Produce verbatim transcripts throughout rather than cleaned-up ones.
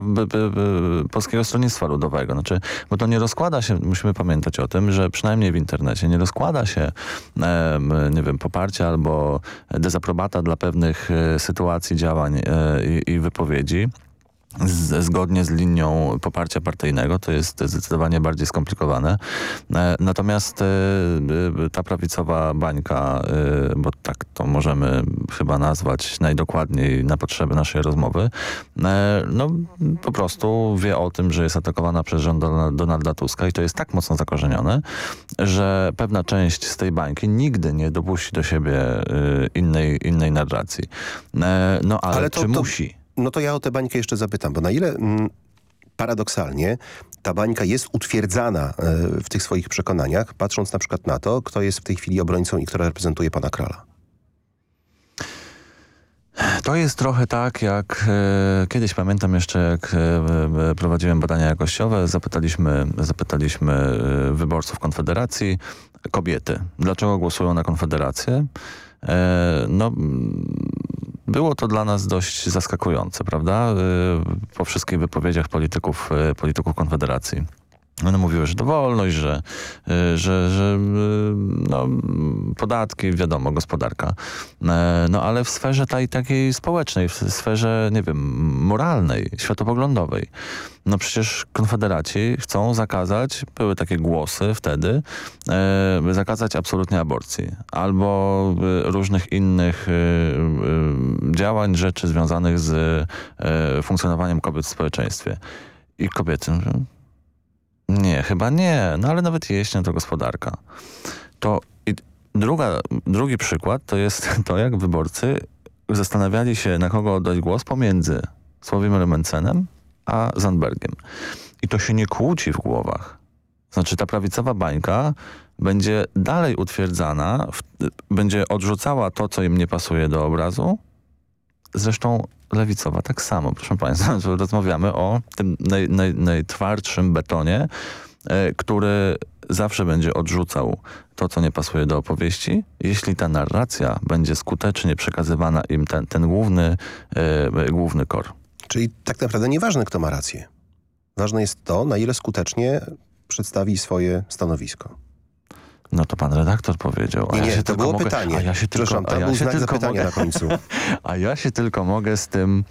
b, b, b, Polskiego Stronnictwa Ludowego. Znaczy, bo to nie rozkłada się, musimy pamiętać o tym, że przynajmniej w internecie nie rozkłada się e, nie wiem, poparcia albo dezaprobata dla pewnych e, sytuacji, działań e, i, i wypowiedzi. Z, zgodnie z linią poparcia partyjnego. To jest zdecydowanie bardziej skomplikowane. E, natomiast e, ta prawicowa bańka, e, bo tak to możemy chyba nazwać najdokładniej na potrzeby naszej rozmowy, e, no po prostu wie o tym, że jest atakowana przez rząd Donalda Tuska i to jest tak mocno zakorzenione, że pewna część z tej bańki nigdy nie dopuści do siebie e, innej, innej narracji. E, no ale, ale to, czy to... musi? No to ja o tę bańkę jeszcze zapytam, bo na ile mm, paradoksalnie ta bańka jest utwierdzana y, w tych swoich przekonaniach, patrząc na przykład na to, kto jest w tej chwili obrońcą i kto reprezentuje pana Kralla? To jest trochę tak, jak e, kiedyś pamiętam jeszcze, jak e, prowadziłem badania jakościowe, zapytaliśmy, zapytaliśmy e, wyborców Konfederacji, kobiety, dlaczego głosują na Konfederację? E, no... Było to dla nas dość zaskakujące, prawda? Po wszystkich wypowiedziach polityków, polityków Konfederacji. One mówiły, że to wolność, że, że, że no, podatki, wiadomo, gospodarka. No ale w sferze tej takiej społecznej, w sferze, nie wiem, moralnej, światopoglądowej. No przecież konfederaci chcą zakazać, były takie głosy wtedy, e, zakazać absolutnie aborcji. Albo e, różnych innych e, e, działań, rzeczy związanych z e, funkcjonowaniem kobiet w społeczeństwie. I kobiety mówią, nie, chyba nie, no ale nawet jeśli to gospodarka. To i druga, drugi przykład to jest to, jak wyborcy zastanawiali się, na kogo oddać głos pomiędzy Sławomirem Mencenem a Zandbergiem. I to się nie kłóci w głowach. Znaczy ta prawicowa bańka będzie dalej utwierdzana, w, będzie odrzucała to, co im nie pasuje do obrazu. Zresztą lewicowa tak samo. Proszę państwa, rozmawiamy o tym naj, naj, najtwardszym betonie, e, który zawsze będzie odrzucał to, co nie pasuje do opowieści, jeśli ta narracja będzie skutecznie przekazywana im ten, ten główny, e, główny kor. Czyli tak naprawdę nieważne, kto ma rację. Ważne jest to, na ile skutecznie przedstawi swoje stanowisko. No to pan redaktor powiedział. A nie, nie, ja się to było mogę, pytanie. A ja się tylko, Przepraszam, tam a ja był się znak tylko zapytania mogę, na końcu. A ja się tylko mogę z tym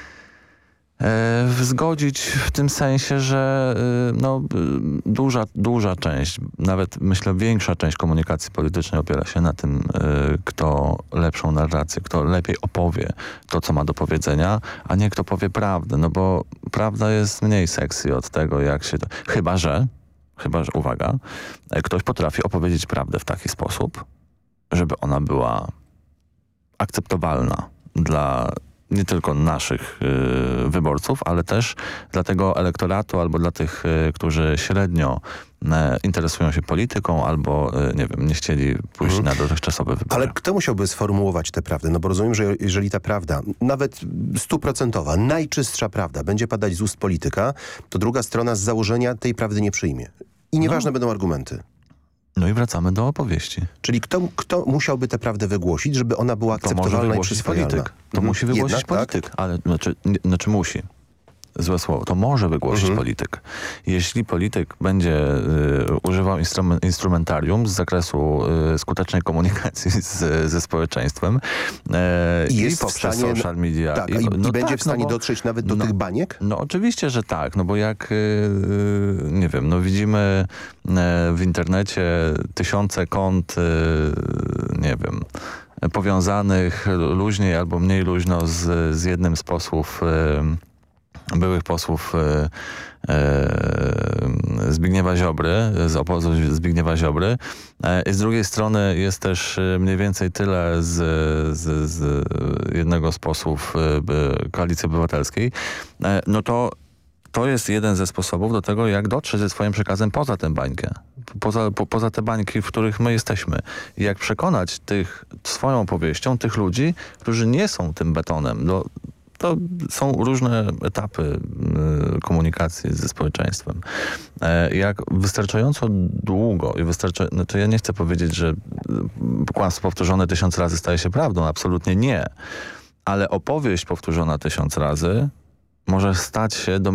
e, zgodzić w tym sensie, że e, no, duża, duża część, nawet myślę większa część komunikacji politycznej opiera się na tym, e, kto lepszą narrację, kto lepiej opowie to, co ma do powiedzenia, a nie kto powie prawdę. No bo prawda jest mniej sexy od tego, jak się to... Chyba, że Chyba, że, uwaga, ktoś potrafi opowiedzieć prawdę w taki sposób, żeby ona była akceptowalna dla nie tylko naszych y, wyborców, ale też dla tego elektoratu albo dla tych, y, którzy średnio y, interesują się polityką albo, y, nie wiem, nie chcieli pójść mhm. na dotychczasowe wybory. Ale kto musiałby sformułować tę prawdę? No bo rozumiem, że jeżeli ta prawda, nawet stuprocentowa, najczystsza prawda będzie padać z ust polityka, to druga strona z założenia tej prawdy nie przyjmie. I nieważne no. będą argumenty. No i wracamy do opowieści. Czyli kto, kto musiałby tę prawdę wygłosić, żeby ona była akceptowalna i przyswojalna? Polityk. To mhm. musi wygłosić Jednak, polityk. Tak? Ale znaczy, nie, znaczy musi. Złe słowo. To może wygłosić mhm. polityk. Jeśli polityk będzie y, używał instrum instrumentarium z zakresu y, skutecznej komunikacji z, ze społeczeństwem y, I, jest i poprzez stanie, social media. Tak, I, i, no i będzie tak, w stanie no bo, dotrzeć nawet do no, tych baniek? No oczywiście, że tak. No bo jak y, y, nie wiem, no widzimy y, w internecie tysiące kont, y, nie wiem, powiązanych luźniej albo mniej luźno z, z jednym z posłów y, byłych posłów e, e, Zbigniewa Ziobry, z obozu Zbigniewa Ziobry. E, z drugiej strony jest też mniej więcej tyle z, z, z jednego z posłów e, Koalicji Obywatelskiej. E, no to to jest jeden ze sposobów do tego, jak dotrzeć ze swoim przekazem poza tę bańkę. Poza, po, poza te bańki, w których my jesteśmy. I jak przekonać tych swoją opowieścią tych ludzi, którzy nie są tym betonem. No, to są różne etapy y, komunikacji ze społeczeństwem. E, jak wystarczająco długo i wystarczy, znaczy ja nie chcę powiedzieć, że kłamstwo powtórzone tysiąc razy staje się prawdą, absolutnie nie. Ale opowieść powtórzona tysiąc razy może stać się do